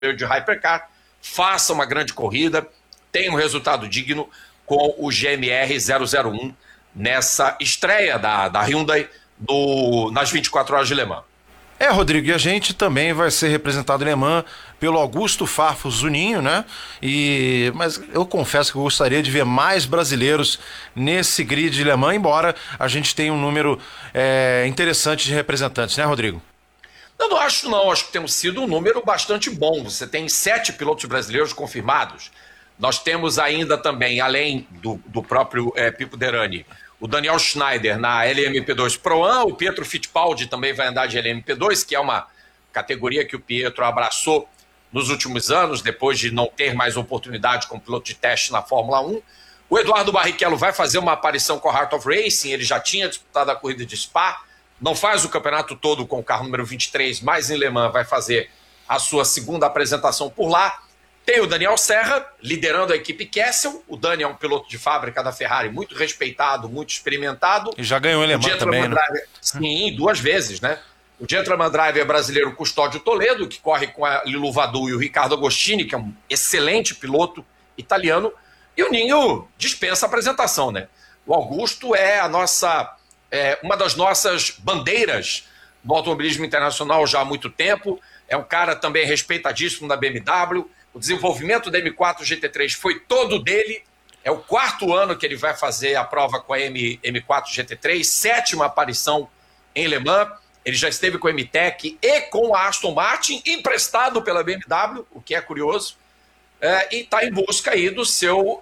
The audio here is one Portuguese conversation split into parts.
de Hypercar, faça uma grande corrida, tenha um resultado digno com o GMR 001 nessa estreia da Hyundai nas 24 horas de Le Mans. Rodrigo, e a gente também vai ser representado em Le Mans pelo Augusto Farfus Zuninho, né? Mas eu confesso que eu gostaria de ver mais brasileiros nesse grid de Le Mans, embora a gente tenha um número interessante de representantes, né, Rodrigo? Eu não acho, não. Acho que temos sido um número bastante bom. Você tem 7 pilotos brasileiros confirmados. Nós temos ainda também, além do próprio Pipo Derani, o Daniel Schneider na LMP2 Pro-Am, o Pietro Fittipaldi também vai andar de LMP2, que é uma categoria que o Pietro abraçou nos últimos anos, depois de não ter mais oportunidade como piloto de teste na Fórmula 1. O Eduardo Barrichello vai fazer uma aparição com a Heart of Racing, ele já tinha disputado a corrida de Spa, não faz o campeonato todo com o carro número 23, mas em Le Mans vai fazer a sua segunda apresentação por lá. Tem o Daniel Serra, liderando a equipe Kessel. O Dani é um piloto de fábrica da Ferrari, muito respeitado, muito experimentado. E já ganhou em Le Mans também, né? Sim, 2 vezes, né? O Gentleman Driver brasileiro Custódio Toledo, que corre com a Lilu Vadu e o Ricardo Agostini, que é um excelente piloto italiano. E o Ninho dispensa a apresentação, né? O Augusto é uma das nossas bandeiras do automobilismo internacional já há muito tempo. É um cara também respeitadíssimo da BMW. O desenvolvimento da M4 GT3 foi todo dele. É o 4º ano que ele vai fazer a prova com a M4 GT3, 7ª aparição em Le Mans. Ele já esteve com a MTech e com a Aston Martin, emprestado pela BMW, o que é curioso, e está em busca aí do seu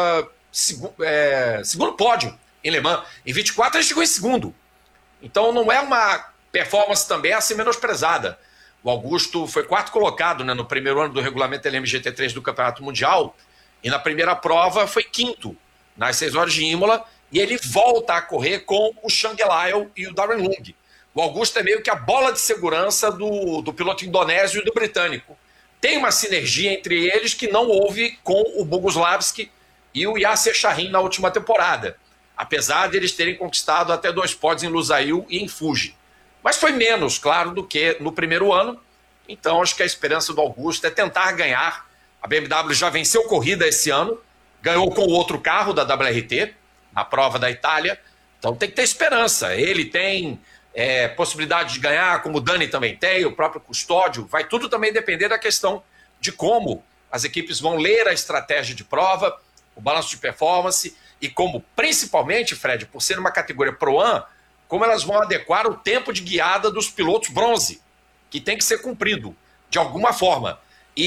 segundo pódio em Le Mans. Em 24 ele chegou em segundo. Então não é uma performance também a ser menosprezada. O Augusto foi 4º colocado, né, no primeiro ano do regulamento LMGT3 do Campeonato Mundial, e na primeira prova foi 5º, nas 6 horas de Imola, e ele volta a correr com o Shang Lyle e o Darren Lung. O Augusto é meio que a bola de segurança do piloto indonésio e do britânico. Tem uma sinergia entre eles que não houve com o Boguslavski e o Yasser Shahin na última temporada, apesar de eles terem conquistado até 2 pódios em Lusail e em Fuji. Mas foi menos, claro, do que no primeiro ano. Então, acho que a esperança do Augusto é tentar ganhar. A BMW já venceu corrida esse ano, ganhou com o outro carro da WRT, na prova da Itália. Então, tem que ter esperança. Ele tem possibilidade de ganhar, como o Dani também tem, o próprio Custódio. Vai tudo também depender da questão de como as equipes vão ler a estratégia de prova, o balanço de performance e como, principalmente, Fred, por ser uma categoria Pro-Am, como elas vão adequar o tempo de guiada dos pilotos bronze, que tem que ser cumprido de alguma forma.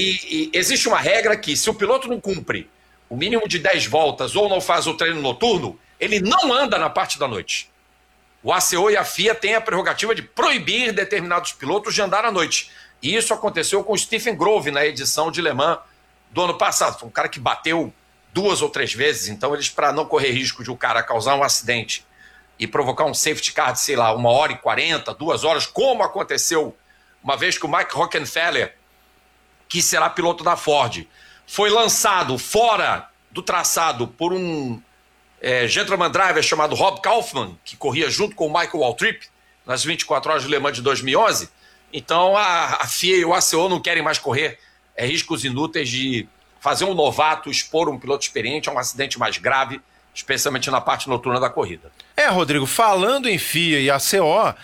E existe uma regra que, se o piloto não cumpre o mínimo de 10 voltas ou não faz o treino noturno, ele não anda na parte da noite. O ACO e a FIA têm a prerrogativa de proibir determinados pilotos de andar à noite. E isso aconteceu com o Stephen Grove na edição de Le Mans do ano passado. Foi um cara que bateu 2 ou 3 vezes, então eles, para não correr risco de o cara causar um acidente e provocar um safety car de, sei lá, 1h40, 2 horas, como aconteceu uma vez que o Mike Rockenfeller, que será piloto da Ford, foi lançado fora do traçado por um gentleman driver chamado Rob Kaufman, que corria junto com o Michael Waltrip nas 24 horas de Le Mans de 2011. Então a FIA e o ACO não querem mais correr riscos inúteis de fazer um novato expor um piloto experiente a um acidente mais grave, especialmente na parte noturna da corrida. Rodrigo, falando em FIA e ACO,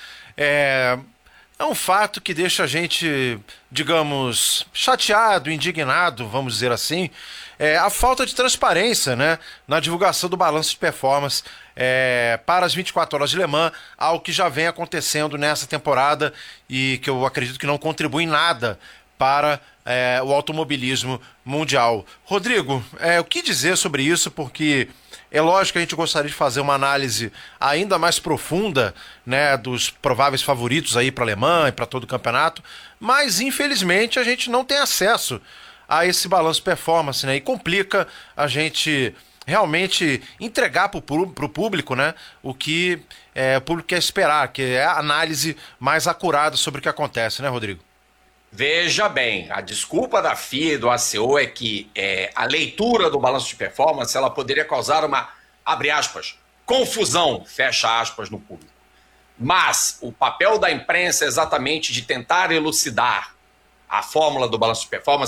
é um fato que deixa a gente, digamos, chateado, indignado, vamos dizer assim, a falta de transparência, né, na divulgação do balanço de performance para as 24 horas de Le Mans, algo que já vem acontecendo nessa temporada e que eu acredito que não contribui em nada para o automobilismo mundial. Rodrigo, o que dizer sobre isso? Porque é lógico que a gente gostaria de fazer uma análise ainda mais profunda, né, dos prováveis favoritos aí para Le Mans e para todo o campeonato, mas infelizmente a gente não tem acesso a esse balanço performance, né, e complica a gente realmente entregar para o público, né, o que o público quer esperar, que é a análise mais acurada sobre o que acontece, né, Rodrigo? Veja bem, a desculpa da FIA e do ACO é que a leitura do balanço de performance ela poderia causar uma, abre aspas, confusão, fecha aspas, no público. Mas o papel da imprensa é exatamente de tentar elucidar a fórmula do balanço de performance